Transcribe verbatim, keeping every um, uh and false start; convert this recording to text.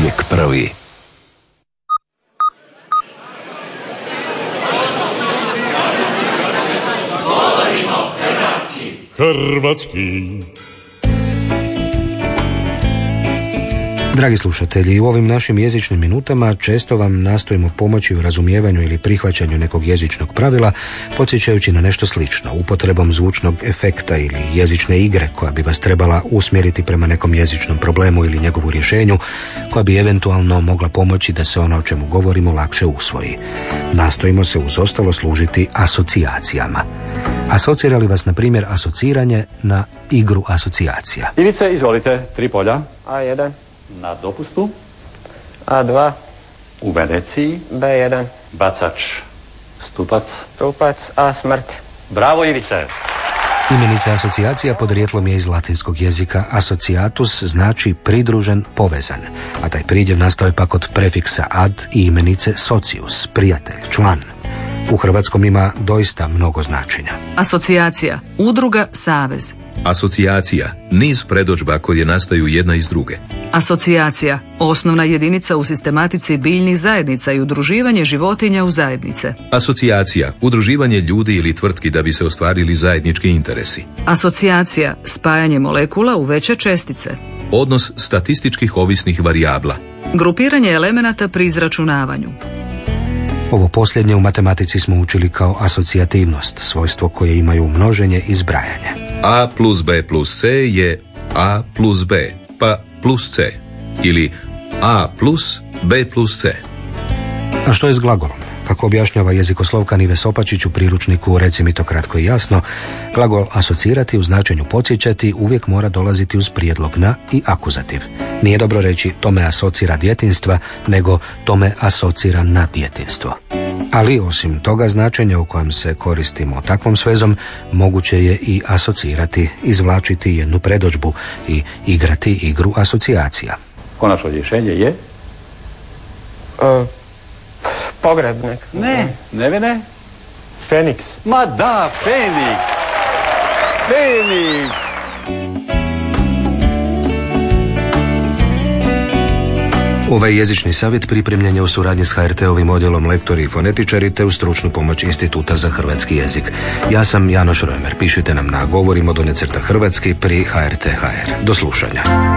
uvijek prvi. Govorimo hrvatski. Hrvatski. Dragi slušatelji, u ovim našim jezičnim minutama često vam nastojimo pomoći u razumijevanju ili prihvaćanju nekog jezičnog pravila, podsjećajući na nešto slično, upotrebom zvučnog efekta ili jezične igre koja bi vas trebala usmjeriti prema nekom jezičnom problemu ili njegovu rješenju, koja bi eventualno mogla pomoći da se ono o čemu govorimo lakše usvoji. Nastojimo se uz ostalo služiti asocijacijama. Asocira li vas, na primjer, asociranje na igru asocijacija? Ivice, izvolite, tri polja. A jedan. Na dopustu. A dva. U Veneciji. B jedan. Bacač. Stupac. Stupac. A smrt. Bravo, Ivice. Imenica asocijacija podrijetlom je iz latinskog jezika. Asociatus znači pridružen, povezan, a taj pridjev nastao je pak od prefiksa ad i imenice socius, prijatelj, član. U hrvatskom ima doista mnogo značenja. Asocijacija, udruga, savez. Asocijacija, niz predodžba koje nastaju jedna iz druge. Asocijacija, osnovna jedinica u sistematici biljnih zajednica i udruživanje životinja u zajednice. Asocijacija, udruživanje ljudi ili tvrtki da bi se ostvarili zajednički interesi. Asocijacija, spajanje molekula u veće čestice. Odnos statističkih ovisnih varijabla. Grupiranje elemenata pri izračunavanju. Ovo posljednje u matematici smo učili kao asocijativnost, svojstvo koje imaju množenje i zbrajanje. A plus B plus C je A plus B, pa plus C. Ili A plus B plus C. A što je s glagolom? Kako objašnjava jezikoslovka Nive Sopačić u priručniku Reci mi to kratko i jasno, glagol asocirati u značenju podsjećati uvijek mora dolaziti uz prijedlog na i akuzativ. Nije dobro reći to me asocira djetinjstva, nego to me asocira na djetinjstvo. Ali osim toga značenja u kojem se koristimo takvom svezom, moguće je i asocirati, izvlačiti jednu predodžbu i igrati igru asocijacija. Konačno rješenje je? Uh. Pogrebnik. Ne, Nevene. Feniks. Ma da, Feniks. Feniks. Ovaj jezični savjet pripremljen je u suradnji s H R T-ovim odjelom lektori i fonetičari te uz stručnu pomoć Instituta za hrvatski jezik. Ja sam Janoš Rojmer. Pišite nam na govorimo donje crta hrvatski pri H R T H R. Do slušanja.